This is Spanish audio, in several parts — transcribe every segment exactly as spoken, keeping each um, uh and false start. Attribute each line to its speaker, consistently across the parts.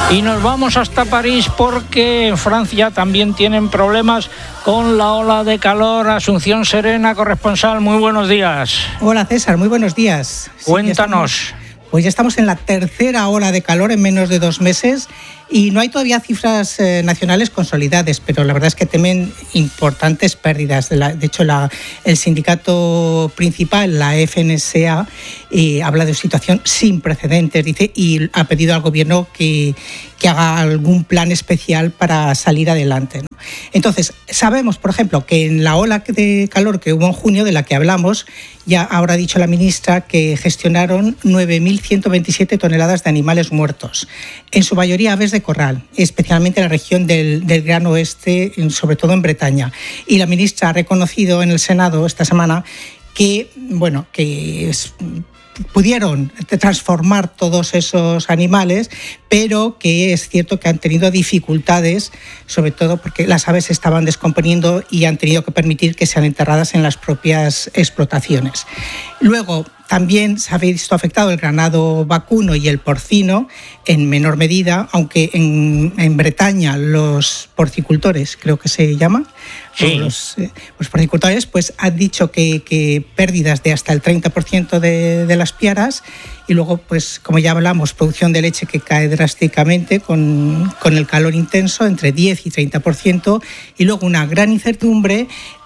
Speaker 1: Y nos vamos hasta París porque en Francia también tienen problemas con la ola de calor. Asunción Serena, corresponsal, muy buenos días.
Speaker 2: Hola César, muy buenos días.
Speaker 1: Cuéntanos.
Speaker 2: Sí, ya estamos, pues ya estamos en la tercera ola de calor en menos de dos meses y no hay todavía cifras eh, nacionales consolidadas, pero la verdad es que temen importantes pérdidas. De, la, de hecho, la, el sindicato principal, la F N S A, eh, habla de una situación sin precedentes, dice, y ha pedido al gobierno que, que haga algún plan especial para salir adelante, ¿no? Entonces, sabemos, por ejemplo, que en la ola de calor que hubo en junio, de la que hablamos, ya ahora ha dicho la ministra que gestionaron nueve mil ciento veintisiete toneladas de animales muertos, en su mayoría aves de corral, especialmente en la región del, del Gran Oeste, sobre todo en Bretaña. Y la ministra ha reconocido en el Senado esta semana que, bueno, que es, pudieron transformar todos esos animales, pero que es cierto que han tenido dificultades, sobre todo porque las aves se estaban descomponiendo y han tenido que permitir que sean enterradas en las propias explotaciones. Luego, también se ha visto afectado el ganado vacuno y el porcino en menor medida, aunque en, en Bretaña los porcicultores, creo que se llama,
Speaker 1: sí.
Speaker 2: los, eh, los porcicultores pues han dicho que, que pérdidas de hasta el treinta por ciento de, de las piaras, y luego, pues como ya hablamos, producción de leche que cae drásticamente con, con el calor intenso, entre diez y treinta por ciento, y luego una gran incertidumbre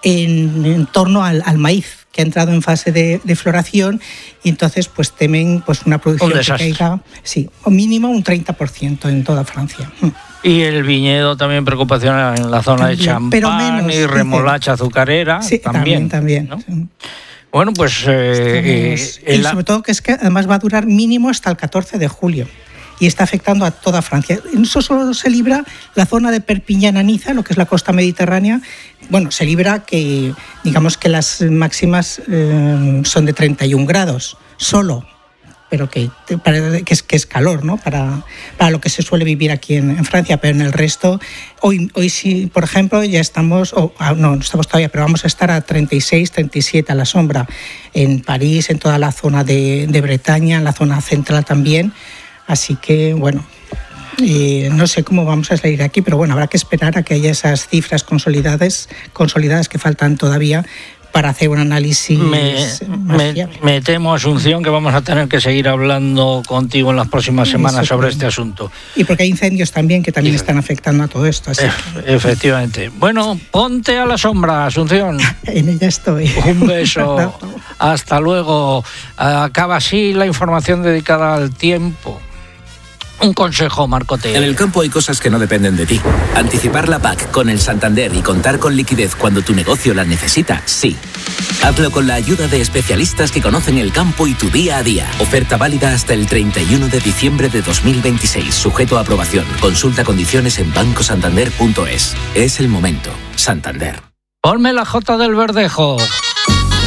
Speaker 2: en, en torno al, al maíz, que ha entrado en fase de, de floración, y entonces pues temen pues una producción
Speaker 1: un
Speaker 2: que caiga, sí, o mínimo un treinta por ciento en toda Francia.
Speaker 1: Y el viñedo también preocupación en la zona también, de champán y remolacha dice, azucarera
Speaker 2: sí,
Speaker 1: también.
Speaker 2: También, también.
Speaker 1: ¿No?
Speaker 2: Sí.
Speaker 1: Bueno, pues... Eh,
Speaker 2: Estamos,
Speaker 1: eh,
Speaker 2: y
Speaker 1: la...
Speaker 2: sobre todo que es que además va a durar mínimo hasta el catorce de julio. Y está afectando a toda Francia. Eso solo se libra la zona de Perpiñán-Niza, lo que es la costa mediterránea. Bueno, se libra que, digamos que las máximas eh, son de treinta y un grados, solo, pero que, que, es, que es calor, ¿no? Para, para lo que se suele vivir aquí en, en Francia, pero en el resto, hoy, hoy sí, por ejemplo, ya estamos, oh, no, no estamos todavía, pero vamos a estar a treinta y seis, treinta y siete a la sombra, en París, en toda la zona de, de Bretaña, en la zona central también. Así que, bueno, eh, no sé cómo vamos a salir aquí, pero bueno, habrá que esperar a que haya esas cifras consolidadas, consolidadas que faltan todavía para hacer un análisis
Speaker 1: me,
Speaker 2: más
Speaker 1: me,
Speaker 2: fiable.
Speaker 1: Me temo, Asunción, que vamos a tener que seguir hablando contigo en las próximas semanas
Speaker 2: Eso
Speaker 1: sobre
Speaker 2: sí.
Speaker 1: este asunto.
Speaker 2: Y porque hay incendios también que también
Speaker 1: y,
Speaker 2: están afectando a todo esto. Así
Speaker 1: e- que... Efectivamente. Bueno, ponte a la sombra, Asunción.
Speaker 2: En ella estoy.
Speaker 1: Un beso. Hasta luego. Acaba así la información dedicada al tiempo. Un consejo, Marco T.
Speaker 3: En el campo hay cosas que no dependen de ti. Anticipar la P A C con el Santander y contar con liquidez cuando tu negocio la necesita, sí. Hazlo con la ayuda de especialistas que conocen el campo y tu día a día. Oferta válida hasta el treinta y uno de diciembre de dos mil veintiséis. Sujeto a aprobación. Consulta condiciones en banco santander punto es. Es el momento. Santander.
Speaker 1: Ponme la Jota del Verdejo.